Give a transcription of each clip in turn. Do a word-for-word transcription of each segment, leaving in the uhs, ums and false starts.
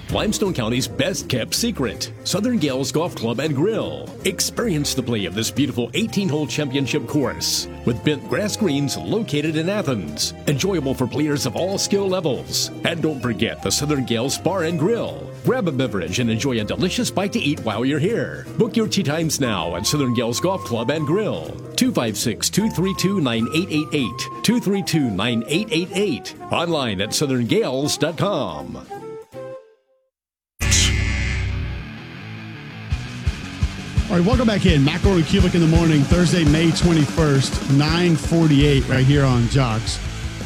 Limestone County's best-kept secret, Southern Gales Golf Club and Grill. Experience the play of this beautiful eighteen-hole championship course with bent grass greens located in Athens. Enjoyable for players of all skill levels. And don't forget the Southern Gales Bar and Grill. Grab a beverage and enjoy a delicious bite to eat while you're here. Book your tee times now at Southern Gales Golf Club and Grill. two five six, two three two, nine eight eight eight. two three two, nine eight eight eight. Online at southern gales dot com. All right, welcome back in. McElroy and Kulik in the morning, Thursday, May twenty-first, nine forty-eight, right here on Jocks.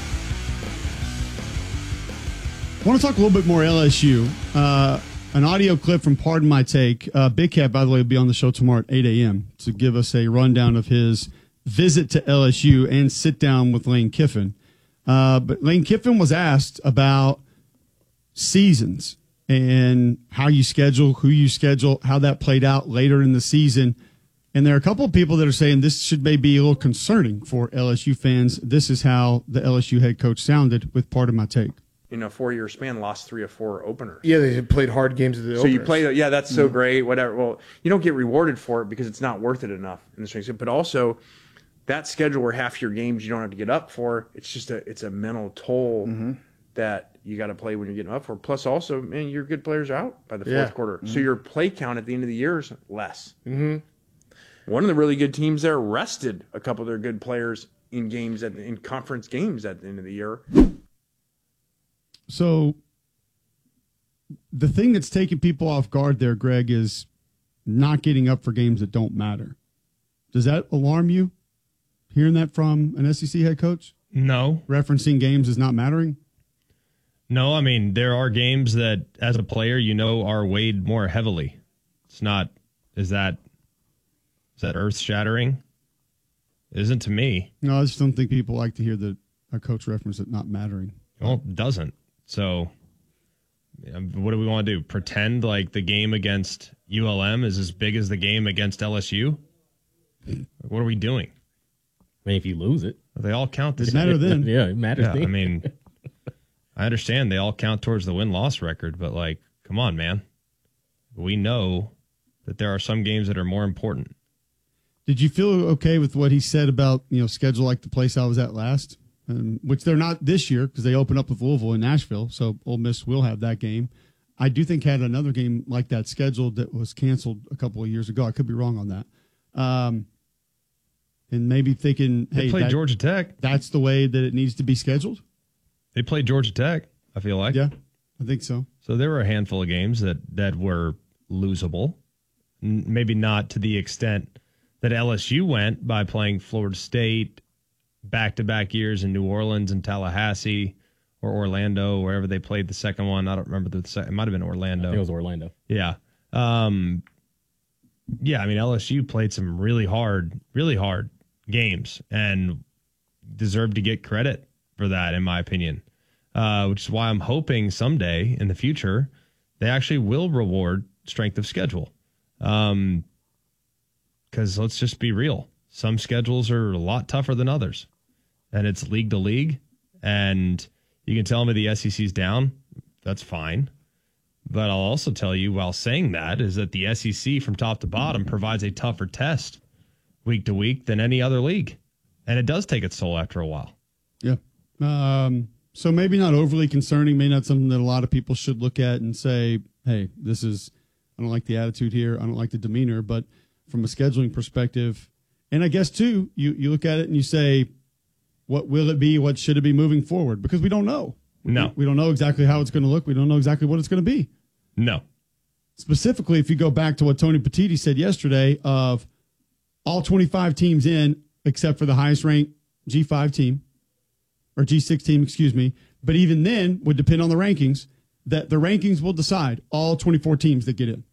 I want to talk a little bit more L S U. Uh, an audio clip from Pardon My Take. Uh, Big Cat, by the way, will be on the show tomorrow at eight a.m. to give us a rundown of his visit to L S U and sit down with Lane Kiffin. Uh, but Lane Kiffin was asked about seasons and how you schedule, who you schedule, how that played out later in the season. And there are a couple of people that are saying this should maybe be a little concerning for L S U fans. This is how the L S U head coach sounded with Pardon My Take. In a four-year span, lost three or four openers. Yeah, they had played hard games at the So openers. you play, yeah, that's so mm-hmm. great, whatever. Well, you don't get rewarded for it because it's not worth it enough in the strength. But also, that schedule where half your games you don't have to get up for, it's just a it's a mental toll mm-hmm. that you got to play when you're getting up for. Plus, also, man, your good players are out by the fourth yeah. quarter, mm-hmm. so your play count at the end of the year is less. Mm-hmm. One of the really good teams there rested a couple of their good players in games at in conference games at the end of the year. So the thing that's taking people off guard there, Greg, is not getting up for games that don't matter. Does that alarm you, hearing that from an S E C head coach? No. Referencing games as not mattering? No, I mean, there are games that, as a player, you know, are weighed more heavily. It's not, is that, is that earth-shattering? It isn't to me. No, I just don't think people like to hear that a coach reference it not mattering. Well, it doesn't. So what do we want to do? Pretend like the game against U L M is as big as the game against L S U? What are we doing? I mean, if you lose it. They all count the same. It matter then. Yeah, it matters yeah, then. I mean, I understand they all count towards the win-loss record, but, like, come on, man. We know that there are some games that are more important. Did you feel okay with what he said about, you know, schedule like the place I was at last? Um, which they're not this year because they open up with Louisville and Nashville, so Ole Miss will have that game. I do think had another game like that scheduled that was canceled a couple of years ago. I could be wrong on that. Um, and maybe thinking, hey, they played that, Georgia Tech. That's the way that it needs to be scheduled? They played Georgia Tech, I feel like. Yeah, I think so. So there were a handful of games that, that were losable. N- maybe not to the extent that L S U went by playing Florida State back-to-back years in New Orleans and Tallahassee or Orlando, wherever they played the second one. I don't remember the second. It might have been Orlando. I think it was Orlando. Yeah. Um, yeah, I mean, L S U played some really hard, really hard games and deserved to get credit for that, in my opinion, uh, which is why I'm hoping someday in the future they actually will reward strength of schedule. Um, because let's just be real. Some schedules are a lot tougher than others, and it's league to league. And you can tell me the S E C's down. That's fine. But I'll also tell you, while saying that, is that the S E C from top to bottom provides a tougher test week to week than any other league. And it does take its toll after a while. Yeah. Um, so maybe not overly concerning, maybe not something that a lot of people should look at and say, hey, this is, I don't like the attitude here. I don't like the demeanor. But from a scheduling perspective, and I guess, too, you, you look at it and you say, what will it be? What should it be moving forward? Because we don't know. No. We, we don't know exactly how it's going to look. We don't know exactly what it's going to be. No. Specifically, if you go back to what Tony Petitti said yesterday of all twenty-five teams in except for the highest ranked G five team, or G six team, excuse me. But even then, would depend on the rankings, that the rankings will decide all twenty-four teams that get in.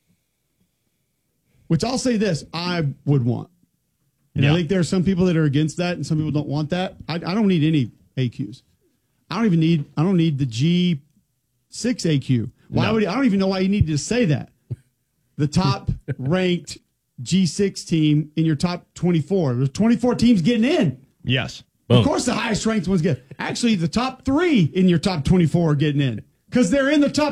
Which I'll say this, I would want. And yeah. I think there are some people that are against that and some people don't want that. I, I don't need any A Qs. I don't even need, I don't need the G six A Q. Why no. would, I don't even know why you need to say that. The top ranked G six team in your top twenty-four. There's twenty-four teams getting in. Yes. Boom. Of course the highest ranked ones get. Actually, the top three in your top twenty-four are getting in because they're in the top